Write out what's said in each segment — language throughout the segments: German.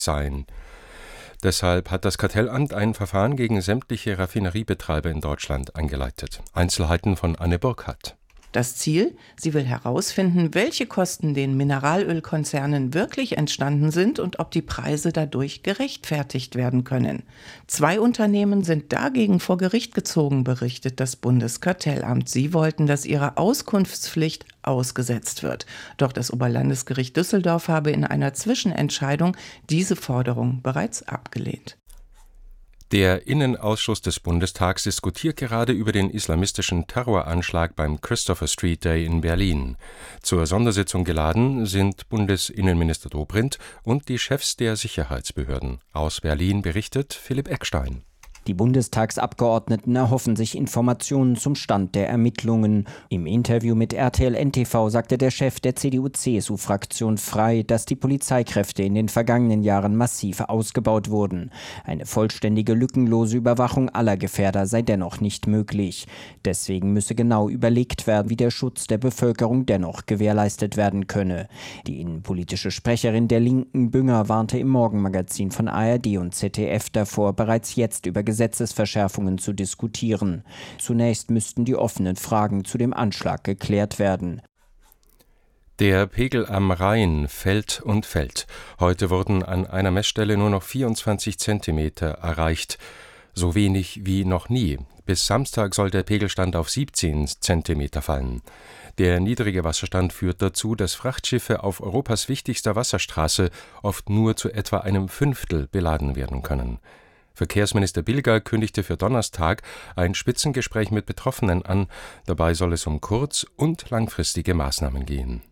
seien. Deshalb hat das Kartellamt ein Verfahren gegen sämtliche Raffineriebetreiber in Deutschland eingeleitet. Einzelheiten von Anne Burkhardt. Das Ziel? Sie will herausfinden, welche Kosten den Mineralölkonzernen wirklich entstanden sind und ob die Preise dadurch gerechtfertigt werden können. 2 Unternehmen sind dagegen vor Gericht gezogen, berichtet das Bundeskartellamt. Sie wollten, dass ihre Auskunftspflicht ausgesetzt wird. Doch das Oberlandesgericht Düsseldorf habe in einer Zwischenentscheidung diese Forderung bereits abgelehnt. Der Innenausschuss des Bundestags diskutiert gerade über den islamistischen Terroranschlag beim Christopher Street Day in Berlin. Zur Sondersitzung geladen sind Bundesinnenminister Dobrindt und die Chefs der Sicherheitsbehörden. Aus Berlin berichtet Philipp Eckstein. Die Bundestagsabgeordneten erhoffen sich Informationen zum Stand der Ermittlungen. Im Interview mit RTL NTV sagte der Chef der CDU-CSU-Fraktion Frei, dass die Polizeikräfte in den vergangenen Jahren massiv ausgebaut wurden. Eine vollständige, lückenlose Überwachung aller Gefährder sei dennoch nicht möglich. Deswegen müsse genau überlegt werden, wie der Schutz der Bevölkerung dennoch gewährleistet werden könne. Die innenpolitische Sprecherin der Linken, Bünger, warnte im Morgenmagazin von ARD und ZDF davor, bereits jetzt über Gesetzesverschärfungen zu diskutieren. Zunächst müssten die offenen Fragen zu dem Anschlag geklärt werden. Der Pegel am Rhein fällt und fällt. Heute wurden an einer Messstelle nur noch 24 Zentimeter erreicht. So wenig wie noch nie. Bis Samstag soll der Pegelstand auf 17 Zentimeter fallen. Der niedrige Wasserstand führt dazu, dass Frachtschiffe auf Europas wichtigster Wasserstraße oft nur zu etwa einem Fünftel beladen werden können. Verkehrsminister Bilger kündigte für Donnerstag ein Spitzengespräch mit Betroffenen an. Dabei soll es um kurz- und langfristige Maßnahmen gehen.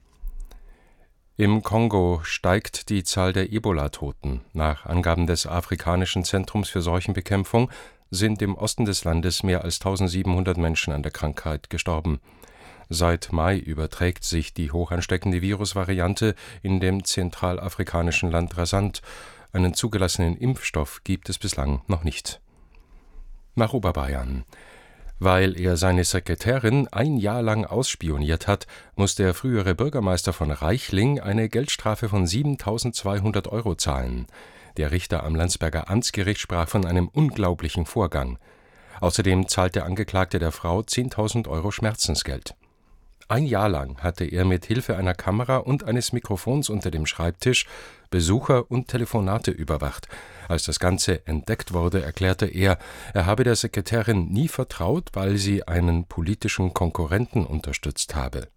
Im Kongo steigt die Zahl der Ebola-Toten. Nach Angaben des Afrikanischen Zentrums für Seuchenbekämpfung sind im Osten des Landes mehr als 1700 Menschen an der Krankheit gestorben. Seit Mai überträgt sich die hochansteckende Virusvariante in dem zentralafrikanischen Land rasant. Einen zugelassenen Impfstoff gibt es bislang noch nicht. Nach Oberbayern. Weil er seine Sekretärin ein Jahr lang ausspioniert hat, muss der frühere Bürgermeister von Reichling eine Geldstrafe von 7.200 € zahlen. Der Richter am Landsberger Amtsgericht sprach von einem unglaublichen Vorgang. Außerdem zahlt der Angeklagte der Frau 10.000 € Schmerzensgeld. Ein Jahr lang hatte er mit Hilfe einer Kamera und eines Mikrofons unter dem Schreibtisch Besucher und Telefonate überwacht. Als das Ganze entdeckt wurde, erklärte er habe der Sekretärin nie vertraut, weil sie einen politischen Konkurrenten unterstützt habe.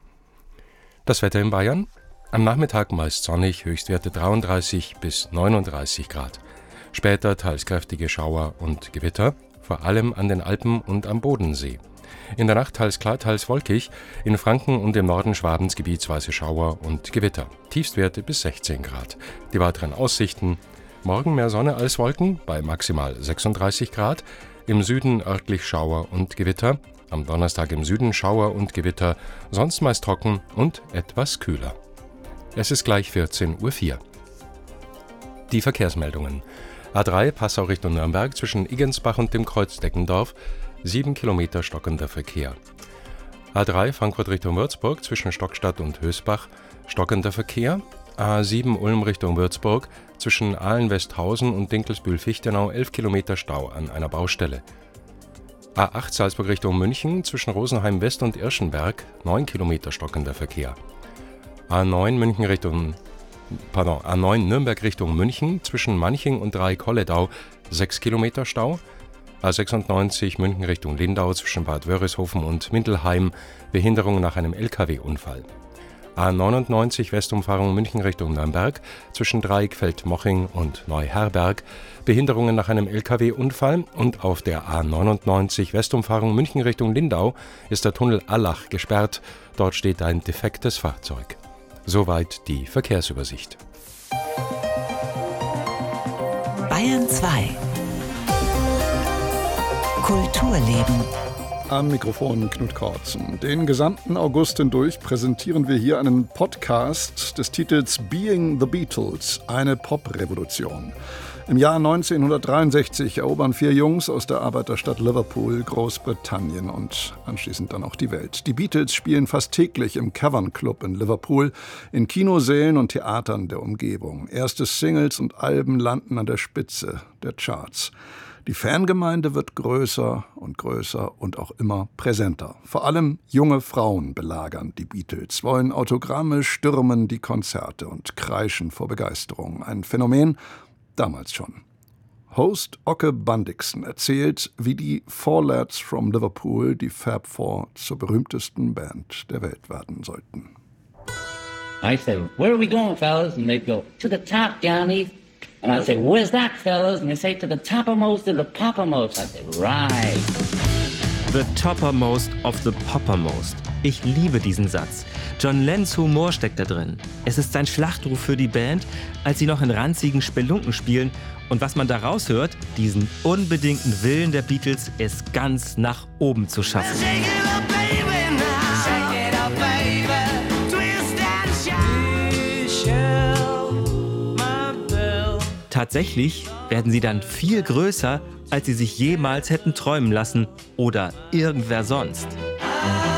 Das Wetter in Bayern? Am Nachmittag meist sonnig, Höchstwerte 33 bis 39 Grad. Später teils kräftige Schauer und Gewitter, vor allem an den Alpen und am Bodensee. In der Nacht teils klar, teils wolkig, in Franken und im Norden Schwabens gebietsweise Schauer und Gewitter. Tiefstwerte bis 16 Grad. Die weiteren Aussichten: morgen mehr Sonne als Wolken bei maximal 36 Grad, im Süden örtlich Schauer und Gewitter, am Donnerstag im Süden Schauer und Gewitter, sonst meist trocken und etwas kühler. Es ist gleich 14:04 Uhr. Die Verkehrsmeldungen. A3 Passau Richtung Nürnberg zwischen Iggensbach und dem Kreuz Deckendorf, 7 Kilometer stockender Verkehr. A3 Frankfurt Richtung Würzburg zwischen Stockstadt und Hösbach, stockender Verkehr. A7 Ulm Richtung Würzburg zwischen Ahlen-Westhausen und Dinkelsbühl-Fichtenau 11 Kilometer Stau an einer Baustelle. A8 Salzburg Richtung München zwischen Rosenheim West und Irschenberg 9 Kilometer stockender Verkehr. A9 Nürnberg Richtung München zwischen Manching und Dreieck-Holledau 6 Kilometer Stau. A96 München Richtung Lindau zwischen Bad Wörishofen und Mindelheim, Behinderung nach einem Lkw-Unfall. A99 Westumfahrung München Richtung Nürnberg zwischen Dreieckfeld-Moching und Neuherberg, Behinderungen nach einem Lkw-Unfall, und auf der A99 Westumfahrung München Richtung Lindau ist der Tunnel Allach gesperrt, dort steht ein defektes Fahrzeug. Soweit die Verkehrsübersicht. Bayern 2 Kulturleben. Am Mikrofon Knut Kortzen. Den gesamten August hindurch präsentieren wir hier einen Podcast des Titels Being the Beatles, eine Pop-Revolution. Im Jahr 1963 erobern 4 Jungs aus der Arbeiterstadt Liverpool Großbritannien und anschließend dann auch die Welt. Die Beatles spielen fast täglich im Cavern Club in Liverpool, in Kinosälen und Theatern der Umgebung. Erste Singles und Alben landen an der Spitze der Charts. Die Fangemeinde wird größer und auch immer präsenter. Vor allem junge Frauen belagern die Beatles, wollen Autogramme, stürmen die Konzerte und kreischen vor Begeisterung. Ein Phänomen damals schon. Host Ocke Bundixen erzählt, wie die Four Lads from Liverpool, die Fab Four, zur berühmtesten Band der Welt werden sollten. I say, where are we going, fellas? And they'd go, to the top, Johnny. And I'd say, where's that, fellas? And they'd say, to the toppermost of the poppermost. I'd say, right. The toppermost of the poppermost. Ich liebe diesen Satz. John Lennons Humor steckt da drin. Es ist sein Schlachtruf für die Band, als sie noch in ranzigen Spelunken spielen. Und was man da raushört, diesen unbedingten Willen der Beatles, es ganz nach oben zu schaffen. Tatsächlich werden sie dann viel größer, als sie sich jemals hätten träumen lassen oder irgendwer sonst.